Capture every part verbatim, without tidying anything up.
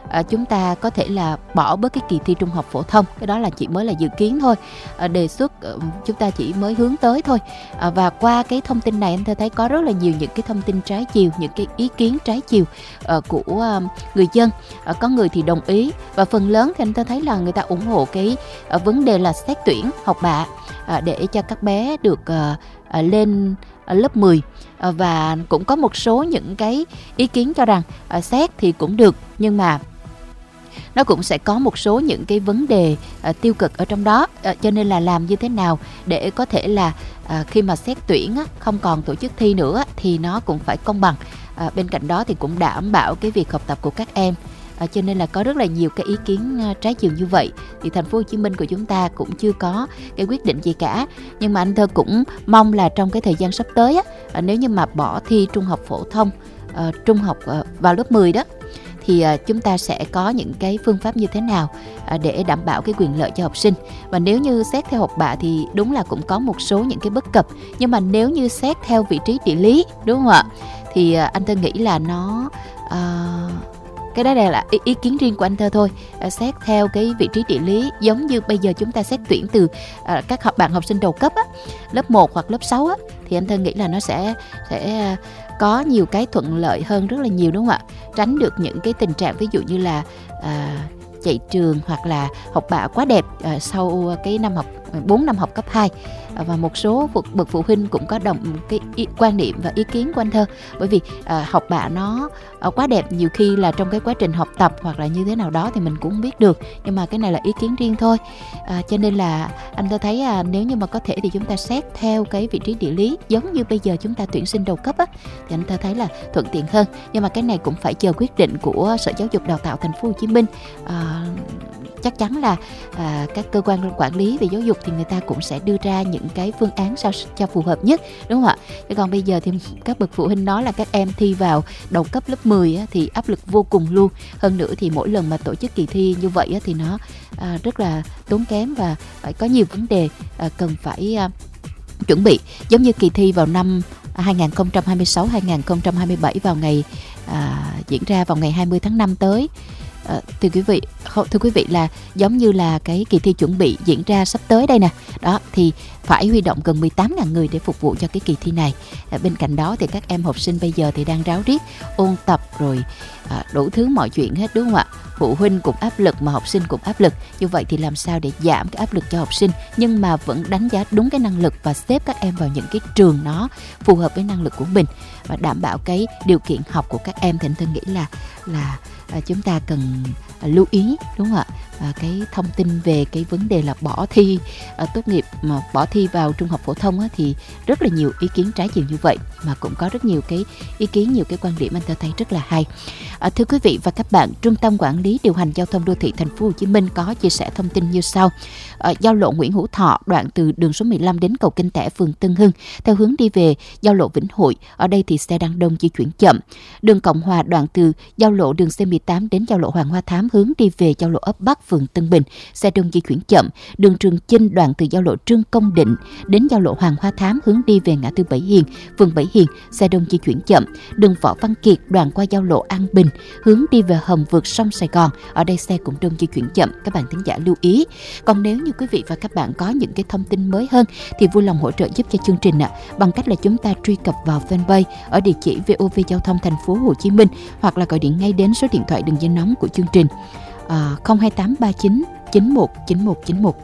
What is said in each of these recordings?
à, chúng ta có thể là bỏ bớt cái kỳ thi trung học phổ thông. Cái đó là chỉ mới là dự kiến thôi, à, đề xuất chúng ta chỉ mới hướng tới thôi. À, và qua cái thông tin này anh Thơ thấy có rất là nhiều những cái thông tin trái chiều, những cái ý kiến trái chiều uh, của uh, người dân. Uh, có người thì đồng ý, và phần lớn thì anh Thơ thấy là người ta ủng hộ cái uh, vấn đề là xét tuyển học bạ uh, để cho các bé được uh, uh, lên uh, lớp mười. Uh, và cũng có một số những cái ý kiến cho rằng uh, xét thì cũng được, nhưng mà nó cũng sẽ có một số những cái vấn đề uh, tiêu cực ở trong đó, uh, cho nên là làm như thế nào để có thể là uh, khi mà xét tuyển uh, không còn tổ chức thi nữa thì nó cũng phải công bằng. Uh, bên cạnh đó thì cũng đảm bảo cái việc học tập của các em. À, cho nên là có rất là nhiều cái ý kiến uh, trái chiều như vậy. Thì thành phố Hồ Chí Minh của chúng ta cũng chưa có cái quyết định gì cả. Nhưng mà anh Thơ cũng mong là trong cái thời gian sắp tới á, uh, nếu như mà bỏ thi trung học phổ thông, uh, trung học uh, vào lớp mười đó, thì uh, chúng ta sẽ có những cái phương pháp như thế nào uh, để đảm bảo cái quyền lợi cho học sinh. Và nếu như xét theo học bạ thì đúng là cũng có một số những cái bất cập. Nhưng mà nếu như xét theo vị trí địa lý, đúng không ạ, thì uh, anh Thơ nghĩ là nó... Uh, cái đó là ý, ý kiến riêng của anh Thơ thôi. À, xét theo cái vị trí địa lý, giống như bây giờ chúng ta xét tuyển từ à, các học bạn học sinh đầu cấp á, lớp một hoặc lớp sáu á, thì anh Thơ nghĩ là nó sẽ sẽ có nhiều cái thuận lợi hơn rất là nhiều, đúng không ạ? Tránh được những cái tình trạng ví dụ như là à, chạy trường hoặc là học bạ quá đẹp à, sau cái năm học bốn năm học cấp hai. À, và một số bậc phụ huynh cũng có đồng cái ý, quan điểm và ý kiến của anh Thơ, bởi vì à, học bạ nó à, quá đẹp, nhiều khi là trong cái quá trình học tập hoặc là như thế nào đó thì mình cũng không biết được, nhưng mà cái này là ý kiến riêng thôi. À, cho nên là anh Thơ thấy à, nếu như mà có thể thì chúng ta xét theo cái vị trí địa lý, giống như bây giờ chúng ta tuyển sinh đầu cấp á, thì anh Thơ thấy là thuận tiện hơn. Nhưng mà cái này cũng phải chờ quyết định của Sở Giáo dục Đào tạo Thành phố Hồ Chí Minh. À, chắc chắn là à, các cơ quan quản lý về giáo dục thì người ta cũng sẽ đưa ra những cái phương án sao cho phù hợp nhất, đúng không ạ? Chứ còn bây giờ thì các bậc phụ huynh nói là các em thi vào đầu cấp lớp mười á, thì áp lực vô cùng luôn. Hơn nữa thì mỗi lần mà tổ chức kỳ thi như vậy á, thì nó à, rất là tốn kém và phải có nhiều vấn đề à, cần phải à, chuẩn bị. Giống như kỳ thi vào năm hai không hai sáu hai không hai bảy vào ngày à, diễn ra vào ngày hai mươi tháng năm tới. À, thưa quý vị, thưa quý vị là giống như là cái kỳ thi chuẩn bị diễn ra sắp tới đây nè, đó thì phải huy động gần mười tám nghìn người để phục vụ cho cái kỳ thi này. À, bên cạnh đó thì các em học sinh bây giờ thì đang ráo riết ôn tập rồi à, đủ thứ mọi chuyện hết, đúng không ạ? Phụ huynh cũng áp lực mà học sinh cũng áp lực. Như vậy thì làm sao để giảm cái áp lực cho học sinh nhưng mà vẫn đánh giá đúng cái năng lực và xếp các em vào những cái trường nó phù hợp với năng lực của mình và đảm bảo cái điều kiện học của các em. Thì anh Thân nghĩ là là à, chúng ta cần à, lưu ý, đúng không ạ? À, cái thông tin về cái vấn đề là bỏ thi à, tốt nghiệp mà bỏ thi vào trung học phổ thông á, thì rất là nhiều ý kiến trái chiều như vậy, mà cũng có rất nhiều cái ý kiến, nhiều cái quan điểm anh ta thấy rất là hay. À, thưa quý vị và các bạn, Trung tâm Quản lý Điều hành Giao thông Đô thị Thành phố Hồ Chí Minh có chia sẻ thông tin như sau. À, giao lộ Nguyễn Hữu Thọ đoạn từ đường số mười lăm đến cầu Kinh Tẻ, phường Tân Hưng theo hướng đi về giao lộ Vĩnh Hội, ở đây thì xe đang đông di chuyển chậm. Đường Cộng Hòa đoạn từ giao lộ đường C mười tám đến giao lộ Hoàng Hoa Thám hướng đi về giao lộ ấp Bắc, phường Tân Bình, xe đông di chuyển chậm. Đường Trường Chinh đoạn từ giao lộ Trương Công Định đến giao lộ Hoàng Hoa Thám hướng đi về ngã tư Bảy Hiền, phường Bảy Hiền, xe đông di chuyển chậm. Đường Võ Văn Kiệt đoạn qua giao lộ An Bình hướng đi về hầm vượt sông Sài Gòn, ở đây xe cũng đông di chuyển chậm, các bạn thính giả lưu ý. Còn nếu như quý vị và các bạn có những cái thông tin mới hơn thì vui lòng hỗ trợ giúp cho chương trình ạ, bằng cách là chúng ta truy cập vào fanpage ở địa chỉ vê o vê Giao thông Thành phố Hồ Chí Minh, hoặc là gọi điện ngay đến số điện thoại đường dây nóng của chương trình à, không hai tám ba chín chín một chín một chín một.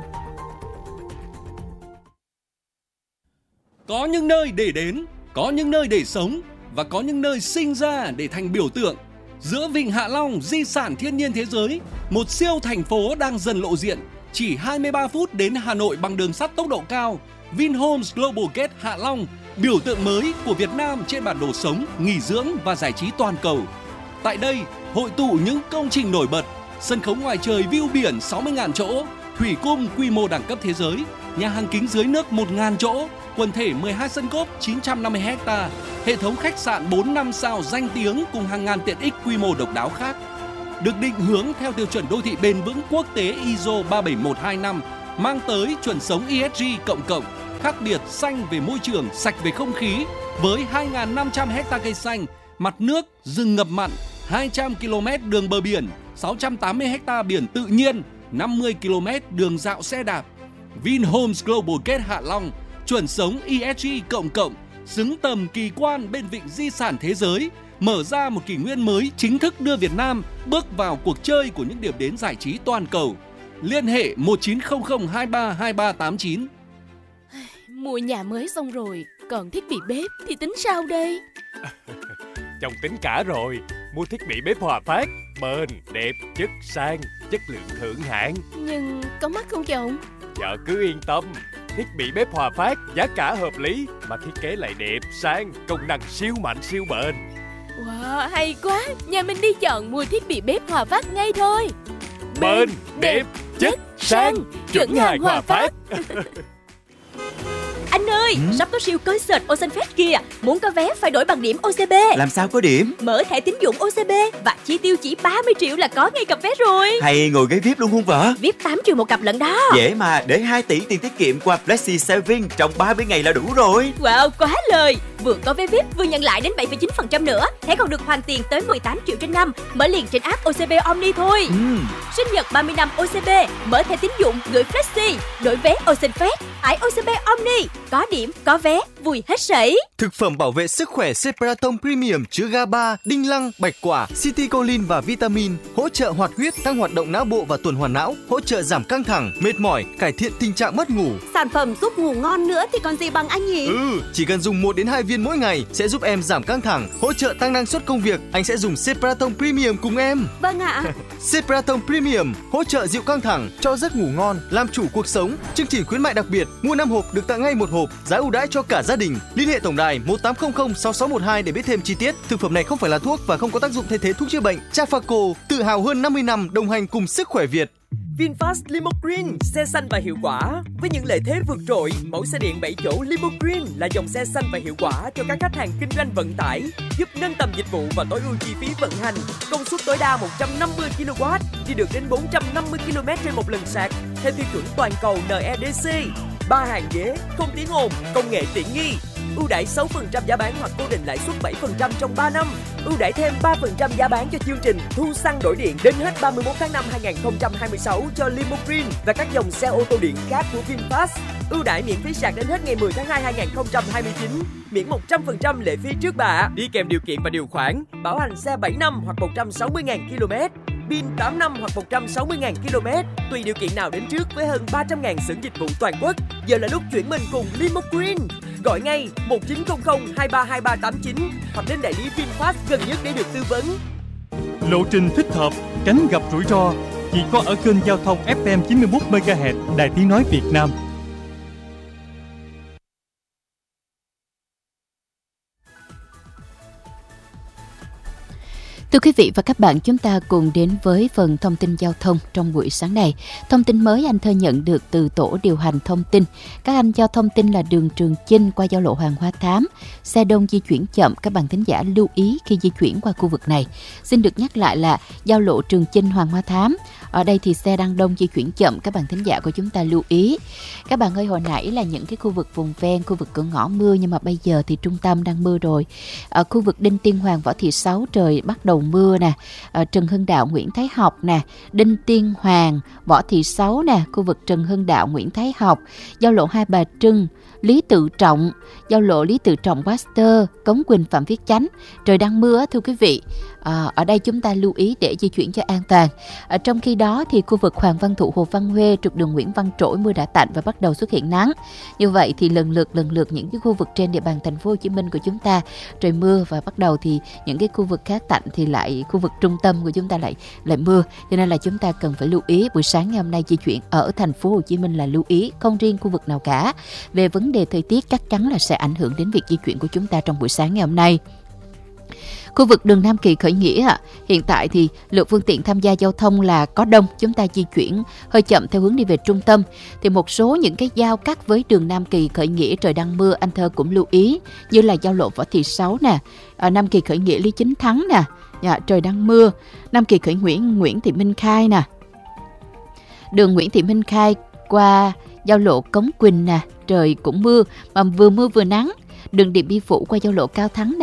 Có những nơi để đến, có những nơi để sống và có những nơi sinh ra để thành biểu tượng. Giữa Vịnh Hạ Long, di sản thiên nhiên thế giới, một siêu thành phố đang dần lộ diện. Chỉ hai mươi ba phút đến Hà Nội bằng đường sắt tốc độ cao. Vinhomes Global Gate Hạ Long, biểu tượng mới của Việt Nam trên bản đồ sống, nghỉ dưỡng và giải trí toàn cầu. Tại đây, hội tụ những công trình nổi bật, sân khấu ngoài trời view biển sáu mươi nghìn chỗ, thủy cung quy mô đẳng cấp thế giới, nhà hàng kính dưới nước một nghìn chỗ, quần thể mười hai sân golf chín trăm năm mươi héc-ta, hệ thống khách sạn bốn năm sao danh tiếng cùng hàng ngàn tiện ích quy mô độc đáo khác. Được định hướng theo tiêu chuẩn đô thị bền vững quốc tế i ét o ba bảy một hai năm, mang tới chuẩn sống e ét giê cộng cộng, khác biệt xanh về môi trường, sạch về không khí, với hai nghìn năm trăm héc-ta cây xanh, mặt nước, rừng ngập mặn, hai trăm ki lô mét đường bờ biển, sáu trăm tám mươi héc ta biển tự nhiên, năm mươi ki lô mét đường dạo xe đạp. Vinhomes Global Gate Hạ Long, chuẩn sống E S G cộng cộng, xứng tầm kỳ quan bên vịnh di sản thế giới, mở ra một kỷ nguyên mới chính thức đưa Việt Nam bước vào cuộc chơi của những điểm đến giải trí toàn cầu. Liên hệ một chín không không hai ba hai ba tám chín. Mua nhà mới xong rồi, còn thiết bị bếp thì tính sao đây? Chồng tính cả rồi, mua thiết bị bếp Hòa Phát, bền, đẹp, chất sang, chất lượng thượng hạng. Nhưng có mắc không chồng? Vợ cứ yên tâm, thiết bị bếp Hòa Phát giá cả hợp lý mà thiết kế lại đẹp, sang, công năng siêu mạnh siêu bền. Wow, hay quá, nhà mình đi chọn mua thiết bị bếp Hòa Phát ngay thôi. Bền, đẹp, chất, sang, chuẩn hàng Hòa Phát. Anh ơi, ừ? sắp có siêu concert Ocean Fest kìa. Muốn có vé phải đổi bằng điểm o xê bê. Làm sao có điểm? Mở thẻ tín dụng o xê bê và chi tiêu chỉ ba mươi triệu là có ngay cặp vé rồi. Hay ngồi ghế vi ai pi luôn không vợ? vi ai pi tám triệu một cặp lận đó. Dễ mà, để hai tỷ tiền tiết kiệm qua Flexi Saving trong ba mươi ngày là đủ rồi. Wow, quá lời. Vừa có vé vi ai pi vừa nhận lại đến bảy phẩy chín phần trăm nữa. Thẻ còn được hoàn tiền tới mười tám triệu trên năm. Mở liền trên app o xê bê Omni thôi. ừ. Sinh nhật ba mươi năm o xê bê, mở thẻ tín dụng gửi Flexi, đổi vé Ocean Fest, tải o xê bê Omni. Có điểm, có vé, vui hết sảy. Thực phẩm bảo vệ sức khỏe Cepraton Premium chứa giê a bê a, đinh lăng, bạch quả, citicoline và vitamin, hỗ trợ hoạt huyết, tăng hoạt động não bộ và tuần hoàn não, hỗ trợ giảm căng thẳng, mệt mỏi, cải thiện tình trạng mất ngủ. Sản phẩm giúp ngủ ngon nữa thì còn gì bằng anh nhỉ? Ừ, chỉ cần dùng một đến hai viên mỗi ngày sẽ giúp em giảm căng thẳng, hỗ trợ tăng năng suất công việc. Anh sẽ dùng Cepraton Premium cùng em. Vâng ạ. Cepraton Premium hỗ trợ dịu căng thẳng, cho giấc ngủ ngon, làm chủ cuộc sống. Chương trình khuyến mại đặc biệt, mua năm hộp được tặng ngay một hộp, giá ưu đãi cho cả gia đình. Liên hệ tổng đài một tám không không sáu sáu một hai để biết thêm chi tiết. Thực phẩm này không phải là thuốc và không có tác dụng thay thế thuốc chữa bệnh. Trafaco, tự hào hơn năm mươi năm đồng hành cùng sức khỏe Việt. VinFast Limo Green, xe xanh và hiệu quả. Với những lợi thế vượt trội, mẫu xe điện bảy chỗ Limo Green là dòng xe xanh và hiệu quả cho các khách hàng kinh doanh vận tải, giúp nâng tầm dịch vụ và tối ưu chi phí vận hành. Công suất tối đa một trăm năm mươi ki lô oát, đi được đến bốn trăm năm mươi ki lô mét trên một lần sạc, theo tiêu chuẩn toàn cầu en e đê xê. Ba hàng ghế, không tiếng ồn, công nghệ tiện nghi. Ưu đãi sáu phần trăm giá bán hoặc cố định lãi suất bảy phần trăm trong ba năm. Ưu đãi thêm ba phần trăm giá bán cho chương trình thu xăng đổi điện đến hết ba mươi mốt tháng năm hai nghìn không trăm hai mươi sáu cho Limo Green và các dòng xe ô tô điện khác của VinFast. Ưu đãi miễn phí sạc đến hết ngày mười tháng hai hai nghìn không trăm hai mươi chín, miễn một trăm phần trăm lệ phí trước bạ, đi kèm điều kiện và điều khoản, bảo hành xe bảy năm hoặc một trăm sáu mươi nghìn ki lô mét, pin tám năm hoặc một trăm sáu mươi nghìn ki lô mét, tùy điều kiện nào đến trước với hơn ba trăm nghìn xưởng dịch vụ toàn quốc. Giờ là lúc chuyển mình cùng Limo Green. Gọi ngay một chín không không hai ba hai ba tám chín hoặc đến đại lý VinFast gần nhất để được tư vấn. Lộ trình thích hợp, tránh gặp rủi ro, chỉ có ở kênh giao thông ép em chín mươi mốt mê ga héc Đài Tiếng nói Việt Nam. Thưa quý vị và các bạn, chúng ta cùng đến với phần thông tin giao thông trong buổi sáng này. Thông tin mới anh Thơ nhận được từ tổ điều hành thông tin. Các anh cho thông tin là đường Trường Chinh qua giao lộ Hoàng Hoa Thám, xe đông di chuyển chậm, các bạn thính giả lưu ý khi di chuyển qua khu vực này. Xin được nhắc lại là giao lộ Trường Chinh Hoàng Hoa Thám. Ở đây thì xe đang đông di chuyển chậm, các bạn thính giả của chúng ta lưu ý. Các bạn ơi, hồi nãy là những cái khu vực vùng ven, khu vực cửa ngõ mưa, nhưng mà bây giờ thì trung tâm đang mưa rồi. Ở khu vực Đinh Tiên Hoàng, Võ Thị Sáu trời bắt đầu mưa nè, ở Trần Hưng Đạo, Nguyễn Thái Học nè, Đinh Tiên Hoàng, Võ Thị Sáu nè, khu vực Trần Hưng Đạo, Nguyễn Thái Học, giao lộ Hai Bà Trưng, Lý Tự Trọng, giao lộ Lý Tự Trọng, Pasteur, Cống Quỳnh, Phạm Viết Chánh. Trời đang mưa thưa quý vị. À, ở đây chúng ta lưu ý để di chuyển cho an toàn. À, trong khi đó thì khu vực Hoàng Văn Thụ, Hồ Văn Huê, trục đường Nguyễn Văn Trỗi mưa đã tạnh và bắt đầu xuất hiện nắng. Như vậy thì lần lượt lần lượt những cái khu vực trên địa bàn thành phố Hồ Chí Minh của chúng ta trời mưa và bắt đầu thì những cái khu vực khác tạnh thì lại khu vực trung tâm của chúng ta lại lại mưa. Cho nên là chúng ta cần phải lưu ý buổi sáng ngày hôm nay di chuyển ở thành phố Hồ Chí Minh là lưu ý, không riêng khu vực nào cả. Về vấn đề thời tiết chắc chắn là sẽ ảnh hưởng đến việc di chuyển của chúng ta trong buổi sáng ngày hôm nay. Khu vực đường Nam Kỳ khởi nghĩa ạ, hiện tại thì lượng phương tiện tham gia giao thông là có đông, chúng ta di chuyển hơi chậm theo hướng đi về trung tâm. Thì một số những cái giao cắt với đường Nam Kỳ khởi nghĩa trời đang mưa, anh Thơ cũng lưu ý, như là giao lộ Võ Thị Sáu nè, Nam Kỳ khởi nghĩa Lý Chính Thắng nè, dạ, trời đang mưa. Nam Kỳ khởi nghĩa Nguyễn Thị Minh Khai nè, đường Nguyễn Thị Minh Khai qua giao lộ Cống Quỳnh nè, trời cũng mưa mà vừa mưa vừa nắng. Đường Điện Biên Phủ qua giao lộ Cao Thắng nè,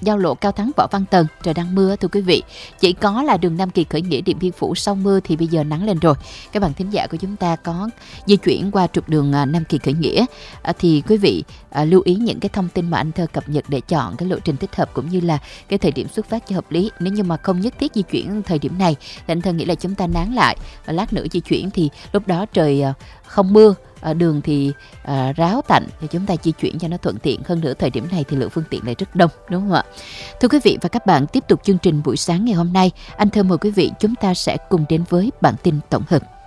giao lộ Cao Thắng Võ Văn Tần trời đang mưa thưa quý vị. Chỉ có là đường Nam Kỳ Khởi Nghĩa Điện Biên Phủ sau mưa thì bây giờ nắng lên rồi. Các bạn thính giả của chúng ta có di chuyển qua trục đường Nam Kỳ Khởi Nghĩa thì quý vị lưu ý những cái thông tin mà anh Thơ cập nhật để chọn cái lộ trình thích hợp cũng như là cái thời điểm xuất phát cho hợp lý. Nếu như mà không nhất thiết di chuyển thời điểm này thì anh Thơ nghĩ là chúng ta nán lại và lát nữa di chuyển thì lúc đó trời không mưa, đường thì à, ráo tạnh thì chúng ta di chuyển cho nó thuận tiện hơn nữa. Thời điểm này thì lượng phương tiện lại rất đông, đúng không ạ? Thưa quý vị và các bạn, tiếp tục chương trình buổi sáng ngày hôm nay, anh Thơ mời quý vị chúng ta sẽ cùng đến với bản tin tổng hợp.